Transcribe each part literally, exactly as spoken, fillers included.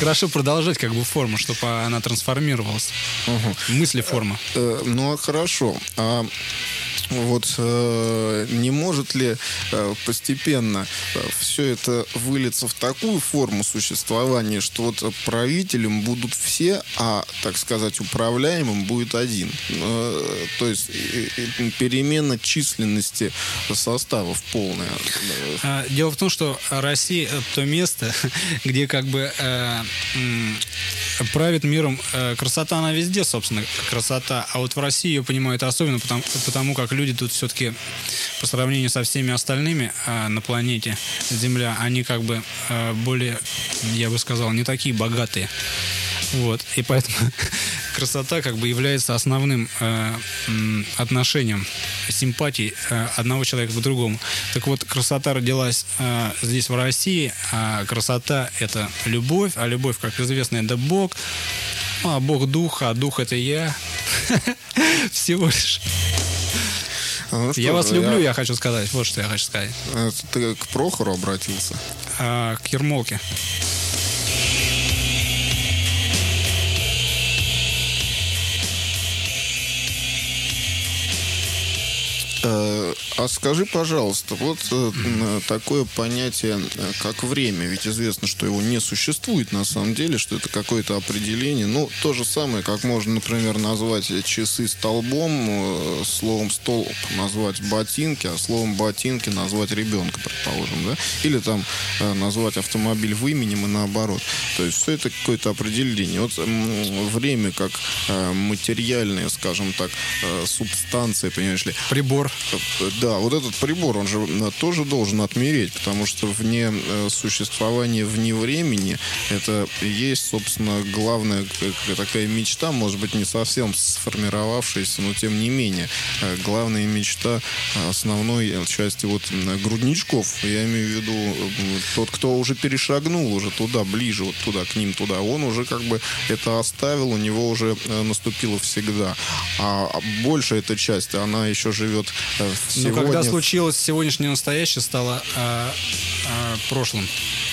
хорошо продолжать как бы форму, чтобы она трансформировалась. Угу. Мысли-форма. Э, ну, а хорошо. А вот э, не может ли э, постепенно э, все это вылиться в такую форму существования, что вот правителем будут все, а, так сказать, управляемым будет один? Э, то есть э, э, перемена численности составов полная. Дело в том, что Россия — то место, где как бы э, м, правит миром э, красота, она везде, собственно, красота. А вот в России ее понимают особенно, потому, потому как люди тут все-таки по сравнению со всеми остальными э, на планете Земля, они как бы э, более, я бы сказал, не такие богатые. Вот. И поэтому красота как бы является основным э, отношением, симпатией э, одного человека к другому. Так вот, красота родилась э, здесь, в России, а красота — это любовь, а любовь, как известно, это Бог, а Бог — дух, а дух — это я. Всего лишь. Ну, я вас же, люблю, я... я хочу сказать. Вот что я хочу сказать. Ты к Прохору обратился? А, к Ермолке. А скажи, пожалуйста, вот э, такое понятие, как время, ведь известно, что его не существует на самом деле, что это какое-то определение. Ну, то же самое, как можно, например, назвать часы столбом, э, словом столб назвать ботинки, а словом ботинки назвать ребенка, предположим, да? Или там э, назвать автомобиль в именем и наоборот. То есть все это какое-то определение. Вот э, время как э, материальная, скажем так, э, субстанция, понимаешь ли? Прибор. Да, вот этот прибор, он же тоже должен отмереть, потому что вне существования вне времени это есть, собственно, главная такая мечта, может быть, не совсем сформировавшаяся, но тем не менее, главная мечта основной части вот грудничков, я имею в виду тот, кто уже перешагнул уже туда, ближе вот туда, к ним туда, он уже как бы это оставил, у него уже наступило всегда. А большая эта часть, она еще живет Сегодня... Но когда случилось сегодняшнее настоящее, стало э, э, прошлым.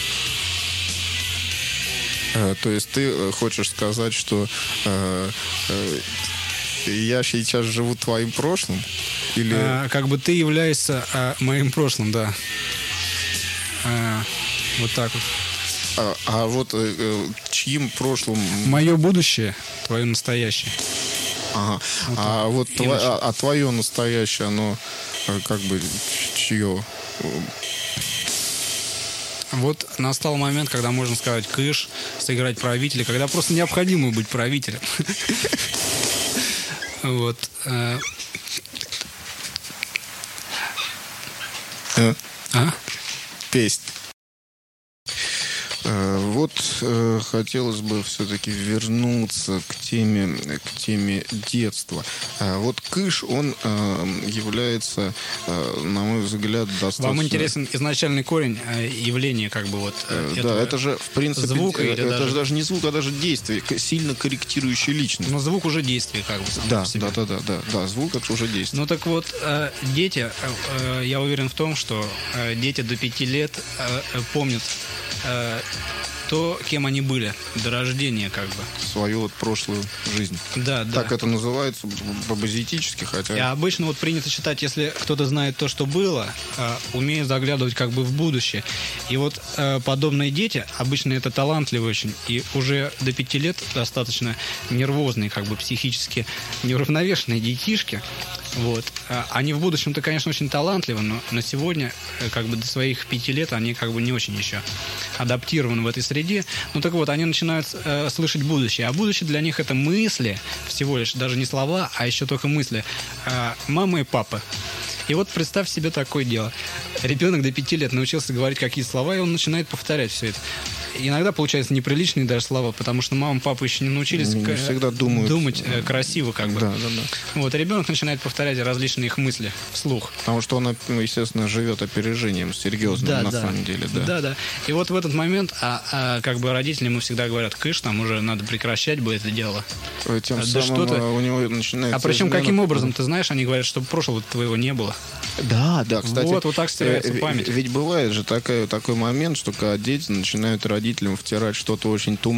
Э, то есть ты хочешь сказать, что э, э, я сейчас живу твоим прошлым? Или... Э, как бы ты являешься э, моим прошлым, да. Э, вот так вот. А, а вот э, чьим прошлым? Мое будущее, твое настоящее. Ага. Вот а так. Вот тво... а, а твое настоящее, оно как бы чье? Вот настал момент, когда можно сказать кыш, сыграть правителя, когда просто необходимо быть правителем. Вот. Песнь. Вот э, хотелось бы все-таки вернуться к теме, к теме детства. А вот кыш, он э, является, э, на мой взгляд, достаточно... Вам интересен изначальный корень э, явления, как бы вот... Э, да, это же, в принципе, звука, э, это даже... же даже не звук, а даже действие, сильно корректирующее личность. Но звук уже действие, как бы, сам да, по себе. Да, да, да, да, да, звук это уже действие. Ну так вот, э, дети, э, я уверен в том, что э, дети до пяти лет э, помнят э, то, кем они были до рождения, как бы. Свою вот прошлую жизнь. Да, да. Так это называется по-базитически, хотя... И обычно вот принято считать, если кто-то знает то, что было, э, умеет заглядывать как бы в будущее. И вот э, подобные дети, обычно это талантливые очень, и уже до пяти лет достаточно нервозные, как бы психически неуравновешенные детишки. Вот. Они в будущем-то, конечно, очень талантливы, но на сегодня, как бы до своих пяти лет, они как бы не очень еще адаптированы в этой среде. Ну так вот, они начинают э, слышать будущее. А будущее для них это мысли, всего лишь, даже не слова, а еще только мысли. Э, мамы и папы. И вот представь себе такое дело. Ребенок до пяти лет научился говорить какие-то слова, и он начинает повторять все это. Иногда получаются неприличные даже слова, потому что мама, папа еще не научились не, не всегда думают. думать э, красиво, как бы. Да, да, да. Вот, ребенок начинает повторять различные их мысли вслух. Потому что он, естественно, живет опережением серьезным, да, на да. самом деле. Да, да, да. И вот в этот момент, а, а, как бы родители ему всегда говорят: кыш, там уже надо прекращать бы это дело. Тем да самым что-то... у него начинается... А причем измена... каким образом, ты знаешь, они говорят, чтобы прошлого твоего не было. Да, да, кстати. Вот, вот так стирается э, память. Ведь бывает же такой, такой момент, что когда дети начинают родителям втирать что-то очень туманное,